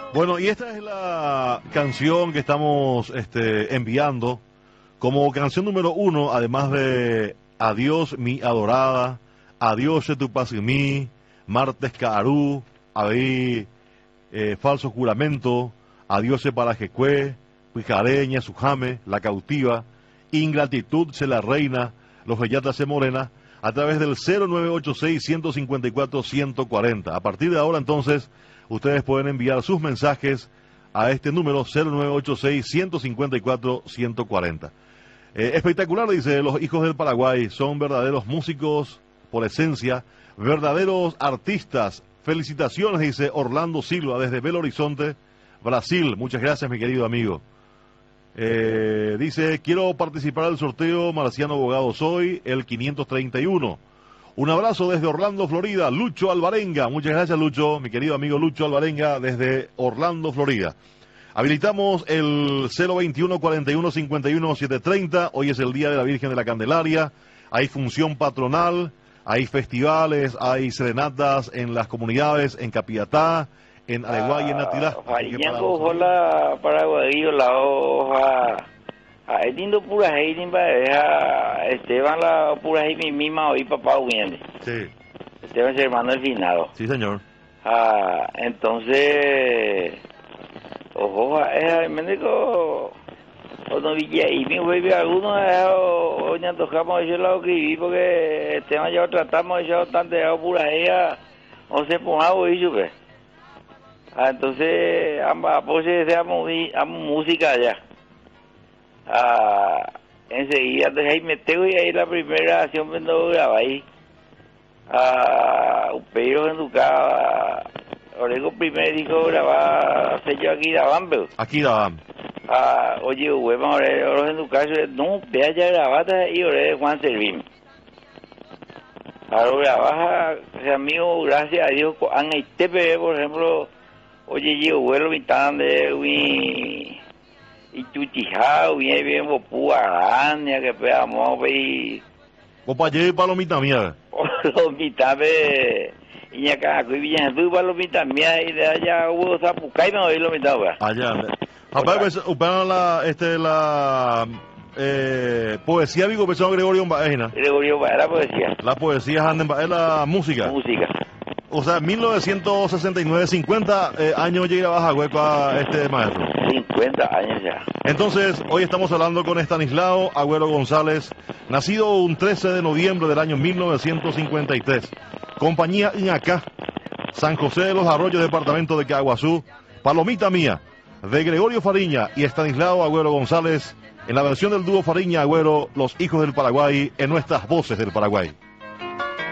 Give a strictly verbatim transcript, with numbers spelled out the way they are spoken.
Bueno, y esta es la canción que estamos este, enviando como canción número uno, además de Adiós mi adorada, Adiós tu paz en mí, Martes Caarú, Ahí eh, Falso Juramento, Adiós para Jecué, Pijareña, Sujame, La Cautiva, Ingratitud se la reina, Los Bellatas se morena, a través del cero nueve ocho seis, uno cinco cuatro, uno cuatro cero. A partir de ahora entonces, ustedes pueden enviar sus mensajes a este número cero nueve ocho seis, uno cinco cuatro, uno cuatro cero. Eh, espectacular, dice, los hijos del Paraguay son verdaderos músicos por esencia, verdaderos artistas. Felicitaciones, dice Orlando Silva desde Belo Horizonte, Brasil. Muchas gracias, mi querido amigo. Eh, dice, quiero participar del sorteo Marciano Abogado Soy, el quinientos treinta y uno. Un abrazo desde Orlando, Florida, Lucho Alvarenga. Muchas gracias, Lucho, mi querido amigo Lucho Alvarenga desde Orlando, Florida. Habilitamos el cero veintiuno, cuarenta y uno, cincuenta y uno, setecientos treinta. Hoy es el Día de la Virgen de la Candelaria. Hay función patronal, hay festivales, hay serenatas en las comunidades, en Capiatá, en Areguay y en Natilá. Farinhango hola Paraguay la hoja. A lindo pura heidin ba Esteban la pura heidin misma hoy papá viene. Sí. Esteban es hermano del finado. Sí, señor. Ah, entonces ojo, es médico o no vi y mi güey alguno o ya tocamos ese lado que vi porque Esteban ya tratamos ya tan de pura ella o se pongo y yo ve. Ah, entonces ambas poses seamos música allá. Ah, enseguida entonces ahí me tengo y ahí la primera acción me lo graba ahí. Ah, pero educaba. Orego primer disco grababa sello aquí daban, pero. Aquí daban. Ah, oye, hueva, orego educaba, no, vea ya grabada y orego Juan Servín. Ahora grababa, amigo, gracias a Dios, han T P V, por ejemplo. Oye, yo vuelo mi tan de mi y chuchijao, bien bien popúa grande que pegamos y Opa, lleve palomita mía. Palomita ve y acá que bien tú palomita mía y de allá hubo zapucay no y lo mitad va. Allá. Papá, pues uparon la este la eh, poesía digo pensó Gregorio Baena. Gregorio Baena la poesía. La poesía anden es la música. Música. O sea, mil novecientos sesenta y nueve, cincuenta eh, años llega a Baja Huepa este maestro. cincuenta años ya. Entonces, hoy estamos hablando con Estanislao Agüero González, nacido un trece de noviembre del año mil novecientos cincuenta y tres. Compañía Iñacá, San José de los Arroyos, departamento de Caguazú, Palomita Mía, de Gregorio Fariña y Estanislao Agüero González, en la versión del dúo Fariña Agüero, Los Hijos del Paraguay, en nuestras voces del Paraguay.